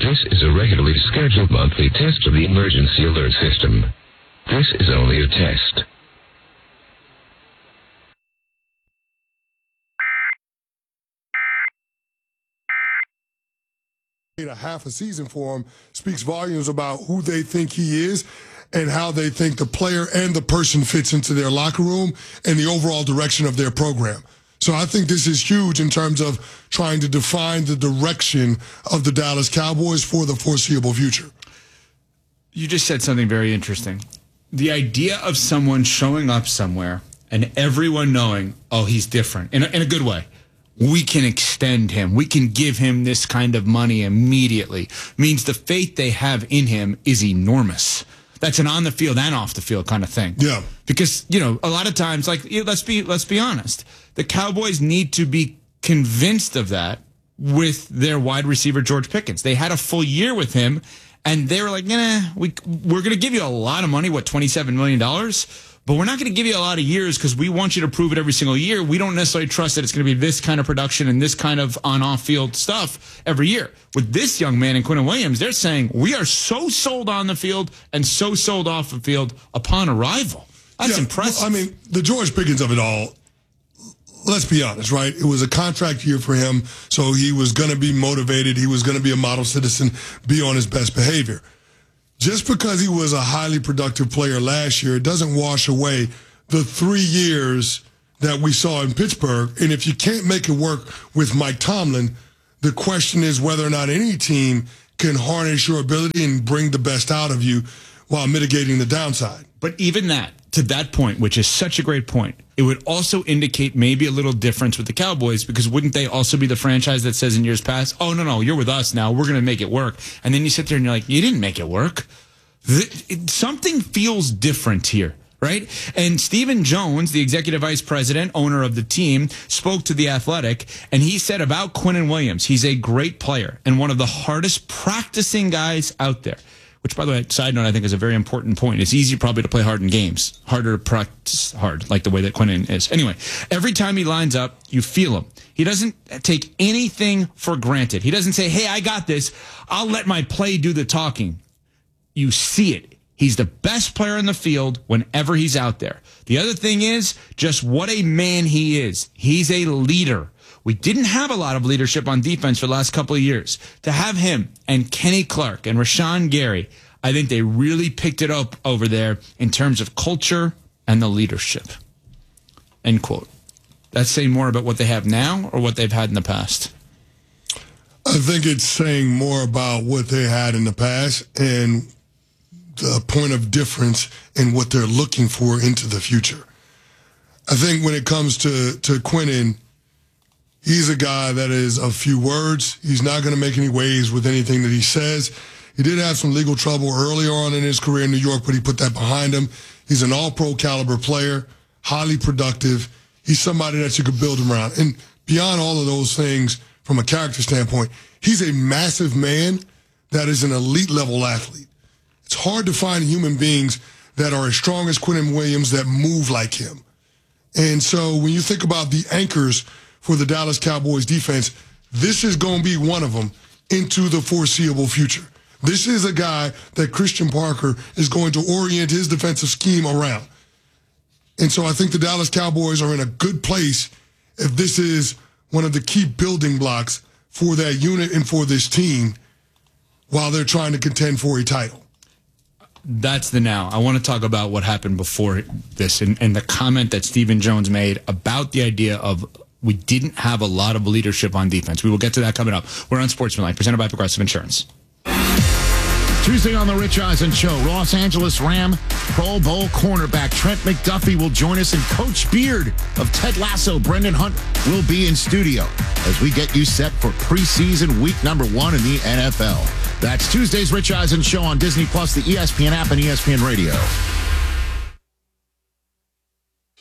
This is a regularly scheduled monthly test of the emergency alert system. This is only a test. A half a season for him speaks volumes about who they think he is and how they think the player and the person fits into their locker room and the overall direction of their program. So I think this is huge in terms of trying to define the direction of the Dallas Cowboys for the foreseeable future. You just said something very interesting. The idea of someone showing up somewhere and everyone knowing, oh, he's different, in a good way. We can extend him. We can give him this kind of money immediately. Means the faith they have in him is enormous. That's an on the field and off the field kind of thing. Yeah. Because, you know, a lot of times, like, let's be honest. The Cowboys need to be convinced of that with their wide receiver, George Pickens. They had a full year with him, and they were like, we're going to give you a lot of money, $27 million? But we're not going to give you a lot of years because we want you to prove it every single year. We don't necessarily trust that it's going to be this kind of production and this kind of on-off field stuff every year. With this young man and Quinnen Williams, they're saying we are so sold on the field and so sold off the field upon arrival. That's impressive. Well, I mean, the George Pickens of it all, let's be honest, right? It was a contract year for him, so he was going to be motivated. He was going to be a model citizen, be on his best behavior. Just because he was a highly productive player last year, it doesn't wash away the 3 years that we saw in Pittsburgh. And if you can't make it work with Mike Tomlin, the question is whether or not any team can harness your ability and bring the best out of you while mitigating the downside. But even that, to that point, which is such a great point, it would also indicate maybe a little difference with the Cowboys, because wouldn't they also be the franchise that says in years past, oh, no, you're with us now, we're going to make it work. And then you sit there and you're like, you didn't make it work. Something feels different here, right? And Stephen Jones, the executive vice president, owner of the team, spoke to The Athletic, and he said about Quinnen Williams, he's a great player and one of the hardest practicing guys out there. Which, by the way, side note, I think is a very important point. It's easy probably to play hard in games. Harder to practice hard, like the way that Quinnen is. Anyway, every time he lines up, you feel him. He doesn't take anything for granted. He doesn't say, hey, I got this. I'll let my play do the talking. You see it. He's the best player in the field whenever he's out there. The other thing is just what a man he is. He's a leader. We didn't have a lot of leadership on defense for the last couple of years. To have him and Kenny Clark and Rashawn Gary, I think they really picked it up over there in terms of culture and the leadership. End quote. That's saying more about what they have now or what they've had in the past? I think it's saying more about what they had in the past and the point of difference in what they're looking for into the future. I think when it comes to Quinnen, he's a guy that is a few words. He's not going to make any waves with anything that he says. He did have some legal trouble earlier on in his career in New York, but he put that behind him. He's an all-pro caliber player, highly productive. He's somebody that you could build around. And beyond all of those things, from a character standpoint, he's a massive man that is an elite-level athlete. It's hard to find human beings that are as strong as Quinnen Williams that move like him. And so when you think about the anchors for the Dallas Cowboys defense, this is going to be one of them into the foreseeable future. This is a guy that Christian Parker is going to orient his defensive scheme around. And so I think the Dallas Cowboys are in a good place if this is one of the key building blocks for that unit and for this team while they're trying to contend for a title. That's the now. I want to talk about what happened before this and the comment that Stephen Jones made about the idea of we didn't have a lot of leadership on defense. We will get to that coming up. We're on Sportsmanlike, presented by Progressive Insurance. Tuesday on The Rich Eisen Show, Los Angeles Ram Pro Bowl cornerback Trent McDuffie will join us, and Coach Beard of Ted Lasso, Brendan Hunt, will be in studio as we get you set for preseason week number 1 in the NFL. That's Tuesday's Rich Eisen Show on Disney+, the ESPN app, and ESPN Radio.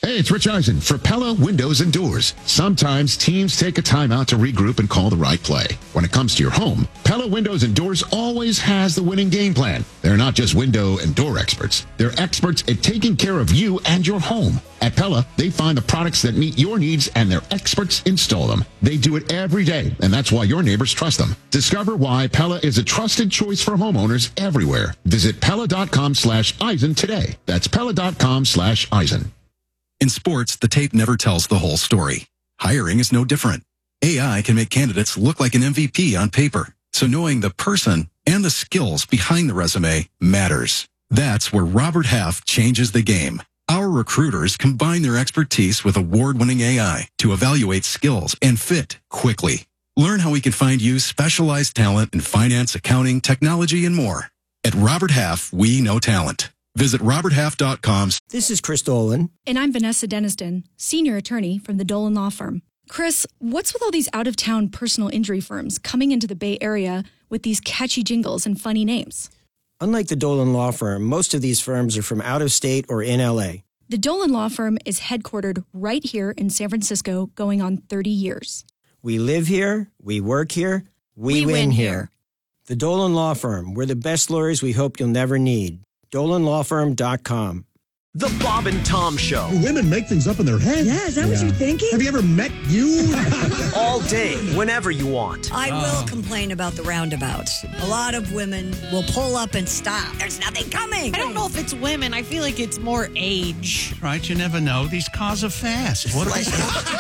Hey, it's Rich Eisen for Pella Windows and Doors. Sometimes teams take a timeout to regroup and call the right play. When it comes to your home, Pella Windows and Doors always has the winning game plan. They're not just window and door experts. They're experts at taking care of you and your home. At Pella, they find the products that meet your needs and their experts install them. They do it every day, and that's why your neighbors trust them. Discover why Pella is a trusted choice for homeowners everywhere. Visit Pella.com/Eisen today. That's Pella.com/Eisen. In sports, the tape never tells the whole story. Hiring is no different. AI can make candidates look like an MVP on paper, so knowing the person and the skills behind the resume matters. That's where Robert Half changes the game. Our recruiters combine their expertise with award-winning AI to evaluate skills and fit quickly. Learn how we can find you specialized talent in finance, accounting, technology, and more. At Robert Half, we know talent. Visit roberthalf.com. This is Chris Dolan. And I'm Vanessa Deniston, senior attorney from the Dolan Law Firm. Chris, what's with all these out-of-town personal injury firms coming into the Bay Area with these catchy jingles and funny names? Unlike the Dolan Law Firm, most of these firms are from out of state or in L.A. The Dolan Law Firm is headquartered right here in San Francisco, going on 30 years. We live here, we work here, we win here. The Dolan Law Firm, we're the best lawyers we hope you'll never need. DolanLawFirm.com. The Bob and Tom Show. Women make things up in their head. Yeah, is that what you're thinking? Have you ever met you? All day, whenever you want. I will complain about the roundabouts. A lot of women will pull up and stop. There's nothing coming. I don't know if it's women. I feel like it's more age. Right, you never know. These cars are fast. What they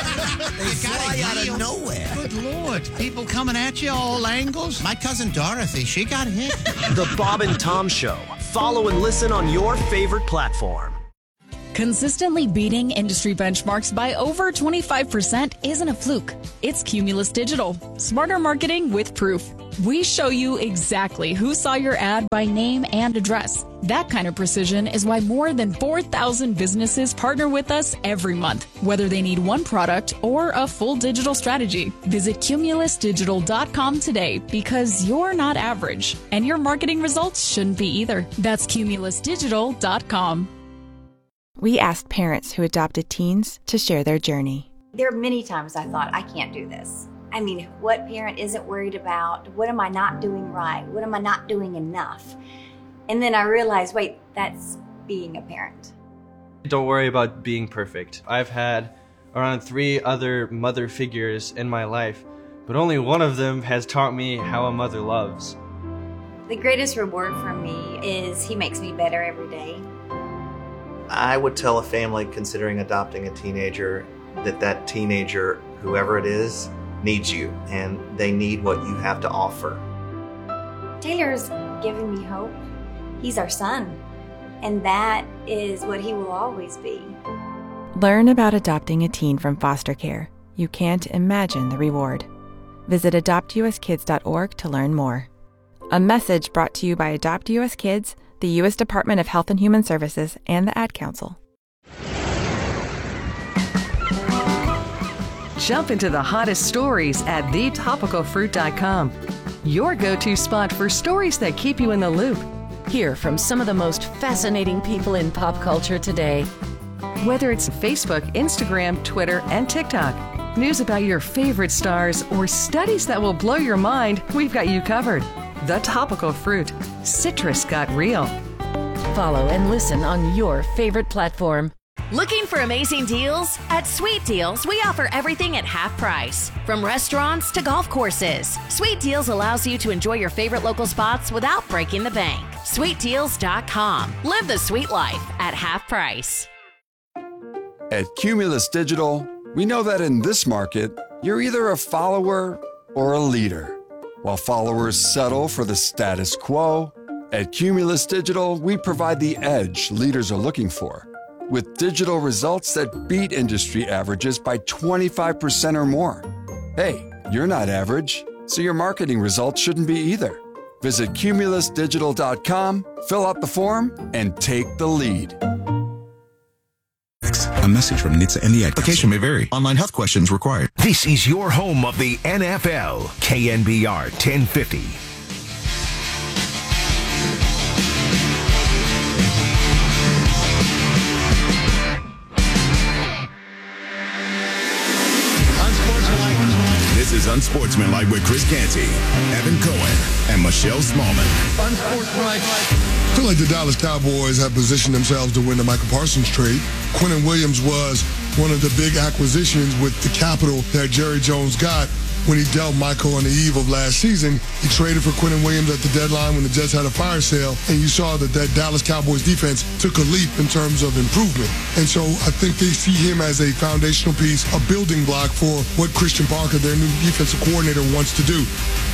fly out of nowhere. Good Lord. People coming at you all angles. My cousin Dorothy, she got hit. The Bob and Tom Show. Follow and listen on your favorite platform. Consistently beating industry benchmarks by over 25% isn't a fluke. It's Cumulus Digital. Smarter marketing with proof. We show you exactly who saw your ad by name and address. That kind of precision is why more than 4,000 businesses partner with us every month, whether they need one product or a full digital strategy. Visit cumulusdigital.com today because you're not average, and your marketing results shouldn't be either. That's cumulusdigital.com. We asked parents who adopted teens to share their journey. There are many times I thought, I can't do this. I mean, what parent isn't worried about? What am I not doing right? What am I not doing enough? And then I realized, wait, that's being a parent. Don't worry about being perfect. I've had around 3 other mother figures in my life, but only one of them has taught me how a mother loves. The greatest reward for me is he makes me better every day. I would tell a family considering adopting a teenager that teenager, whoever it is, needs you, and they need what you have to offer. Taylor's given me hope. He's our son, and that is what he will always be. Learn about adopting a teen from foster care. You can't imagine the reward. Visit adoptuskids.org to learn more. A message brought to you by Adopt US Kids, the U.S. Department of Health and Human Services, and the Ad Council. Jump into the hottest stories at thetopicalfruit.com. Your go-to spot for stories that keep you in the loop. Hear from some of the most fascinating people in pop culture today. Whether it's Facebook, Instagram, Twitter, and TikTok, news about your favorite stars, or studies that will blow your mind, we've got you covered. The Topical Fruit. Citrus got real. Follow and listen on your favorite platform. Looking for amazing deals? At Sweet Deals, we offer everything at half price. From restaurants to golf courses, Sweet Deals allows you to enjoy your favorite local spots without breaking the bank. SweetDeals.com. Live the sweet life at half price. At Cumulus Digital, we know that in this market, you're either a follower or a leader. While followers settle for the status quo, at Cumulus Digital, we provide the edge leaders are looking for, with digital results that beat industry averages by 25% or more. Hey, you're not average, so your marketing results shouldn't be either. Visit cumulusdigital.com, fill out the form, and take the lead. A message from NHTSA and the application may vary. Online health questions required. This is your home of the NFL, KNBR 1050. is Unsportsmanlike with Chris Canty, Evan Cohen, and Michelle Smallman. Unsportsmanlike. I feel like the Dallas Cowboys have positioned themselves to win the Micah Parsons trade. Quinnen Williams was one of the big acquisitions with the capital that Jerry Jones got when he dealt Michael on the eve of last season. He traded for Quinnen Williams at the deadline when the Jets had a fire sale, and you saw that Dallas Cowboys defense took a leap in terms of improvement. And so I think they see him as a foundational piece, a building block for what Christian Parker, their new defensive coordinator, wants to do.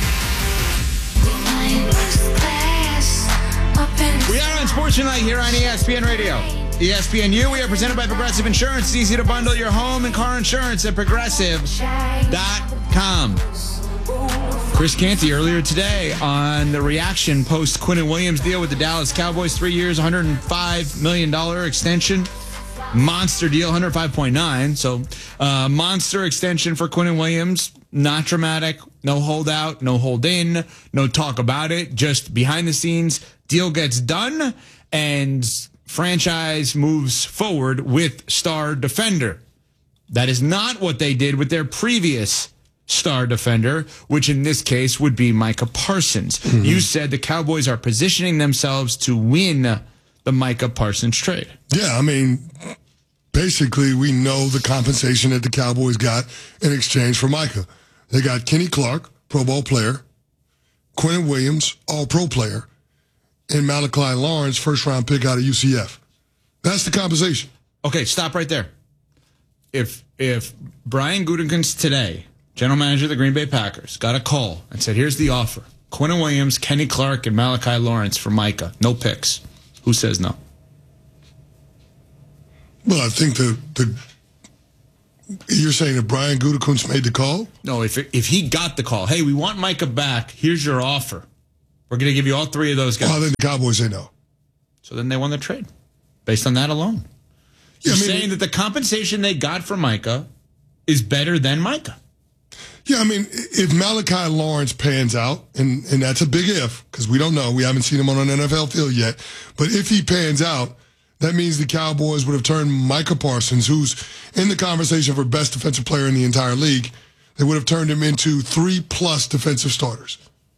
We are on Sportsmanlike here on ESPN Radio. ESPNU, we are presented by Progressive Insurance. It's easy to bundle your home and car insurance at Progressive.com. Chris Canty earlier today on the reaction post Quinnen Williams deal with the Dallas Cowboys. 3 years, $105 million extension. Monster deal, 105.9. So monster extension for Quinnen Williams. Not dramatic, no holdout, no hold in, no talk about it. Just behind the scenes, deal gets done, and franchise moves forward with star defender. That is not what they did with their previous star defender, which in this case would be Micah Parsons. Mm-hmm. You said the Cowboys are positioning themselves to win the Micah Parsons trade. Yeah, I mean, basically we know the compensation that the Cowboys got in exchange for Micah. They got Kenny Clark, Pro Bowl player, Quinnen Williams, All-Pro player, and Malachi Lawrence, first-round pick out of UCF. That's the compensation. Okay, stop right there. If Brian Gutekunst today, general manager of the Green Bay Packers, got a call and said, here's the offer, Quinnen Williams, Kenny Clark, and Malachi Lawrence for Micah, no picks, who says no? Well, I think you're saying that Brian Gutekunst made the call? No, if he got the call, hey, we want Micah back, here's your offer. We're going to give you all three of those guys. Well, then the Cowboys say no. So then they won the trade based on that alone. You're saying that the compensation they got for Micah is better than Micah. Yeah, I mean, if Malachi Lawrence pans out, and that's a big if, because we don't know. We haven't seen him on an NFL field yet. But if he pans out, that means the Cowboys would have turned Micah Parsons, who's in the conversation for best defensive player in the entire league, they would have turned him into 3+ defensive starters.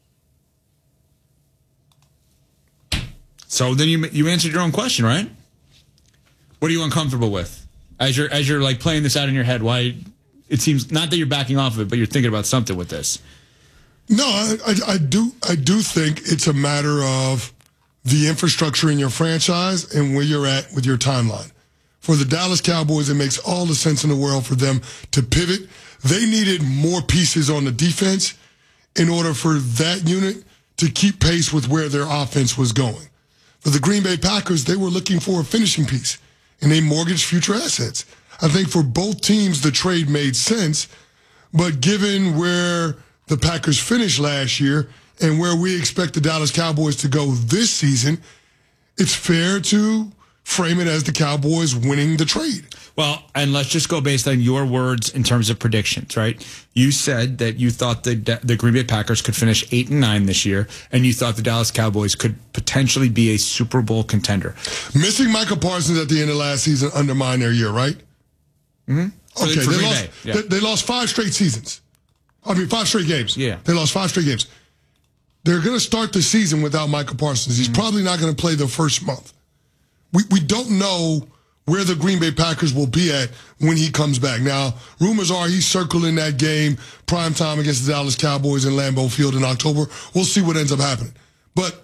So then you answered your own question, right? What are you uncomfortable with? As you're like playing this out in your head, why it seems not that you're backing off of it, but you're thinking about something with this. No, I do think it's a matter of the infrastructure in your franchise and where you're at with your timeline. For the Dallas Cowboys, it makes all the sense in the world for them to pivot. They needed more pieces on the defense in order for that unit to keep pace with where their offense was going. For the Green Bay Packers, they were looking for a finishing piece, and they mortgaged future assets. I think for both teams, the trade made sense, but given where the Packers finished last year and where we expect the Dallas Cowboys to go this season, it's fair to frame it as the Cowboys winning the trade. Well, and let's just go based on your words in terms of predictions, right? You said that you thought the Green Bay Packers could finish 8-9 this year, and you thought the Dallas Cowboys could potentially be a Super Bowl contender. Missing Micah Parsons at the end of last season undermined their year, right? Mm-hmm. Okay, they lost 5 straight seasons. 5 straight games. Yeah. They lost 5 straight games. They're going to start the season without Micah Parsons. He's probably not going to play the first month. We don't know where the Green Bay Packers will be at when he comes back. Now, rumors are he's circling that game, primetime against the Dallas Cowboys in Lambeau Field in October. We'll see what ends up happening. But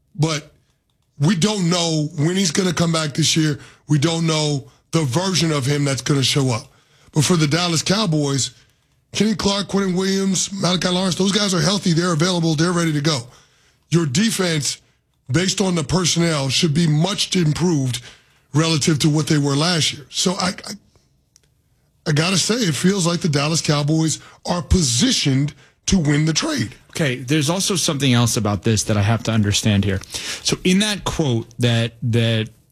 we don't know when he's going to come back this year. We don't know the version of him that's going to show up. But for the Dallas Cowboys, Kenny Clark, Quinnen Williams, Malachi Lawrence, those guys are healthy. They're available. They're ready to go. Your defense, based on the personnel, should be much improved relative to what they were last year. So I got to say, it feels like the Dallas Cowboys are positioned to win the trade. Okay, there's also something else about this that I have to understand here. So in that quote that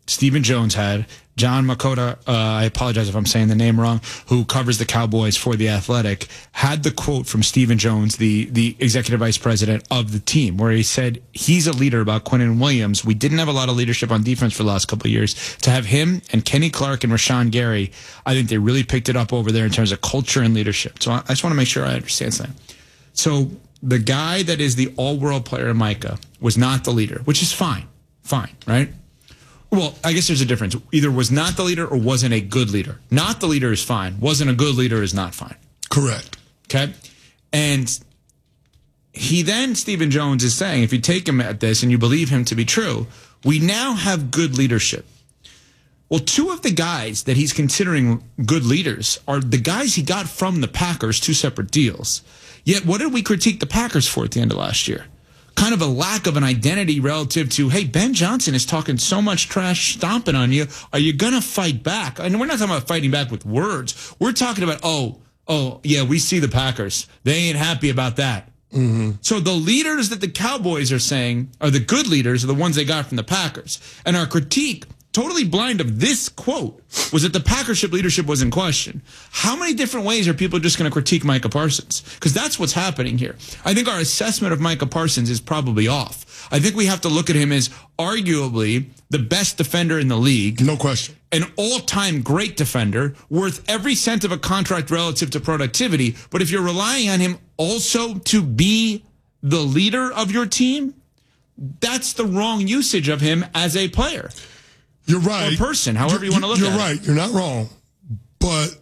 Stephen Jones had. John Makota, I apologize if I'm saying the name wrong, who covers the Cowboys for The Athletic, had the quote from Stephen Jones, the executive vice president of the team, where he said he's a leader about Quinnen Williams. We didn't have a lot of leadership on defense for the last couple of years. To have him and Kenny Clark and Rashawn Gary, I think they really picked it up over there in terms of culture and leadership. So I just want to make sure I understand something. So the guy that is the all-world player, Micah, was not the leader, which is fine. Fine, right? Well, I guess there's a difference. Either was not the leader or wasn't a good leader. Not the leader is fine. Wasn't a good leader is not fine. Correct. Okay? And he then, Stephen Jones, is saying, if you take him at this and you believe him to be true, we now have good leadership. Well, two of the guys that he's considering good leaders are the guys he got from the Packers, two separate deals. Yet, what did we critique the Packers for at the end of last year? Kind of a lack of an identity relative to, hey, Ben Johnson is talking so much trash stomping on you. Are you going to fight back? And we're not talking about fighting back with words. We're talking about, oh, yeah, we see the Packers. They ain't happy about that. Mm-hmm. So the leaders that the Cowboys are saying are the good leaders are the ones they got from the Packers. And our critique, totally blind of this quote, was that the Packership leadership was in question. How many different ways are people just going to critique Micah Parsons? Because that's what's happening here. I think our assessment of Micah Parsons is probably off. I think we have to look at him as arguably the best defender in the league. No question. An all-time great defender, worth every cent of a contract relative to productivity. But if you're relying on him also to be the leader of your team, that's the wrong usage of him as a player. You're right. Or person, however you want to look at it. You're right. You're not wrong. But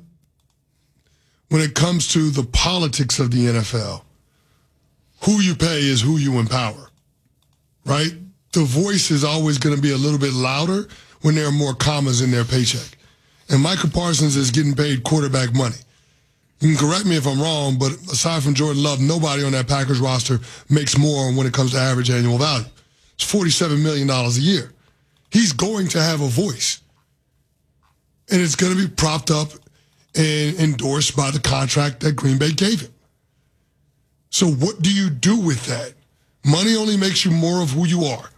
when it comes to the politics of the NFL, who you pay is who you empower, right? The voice is always going to be a little bit louder when there are more commas in their paycheck. And Micah Parsons is getting paid quarterback money. You can correct me if I'm wrong, but aside from Jordan Love, nobody on that Packers roster makes more when it comes to average annual value. It's $47 million a year. He's going to have a voice. And it's going to be propped up and endorsed by the contract that Green Bay gave him. So what do you do with that? Money only makes you more of who you are.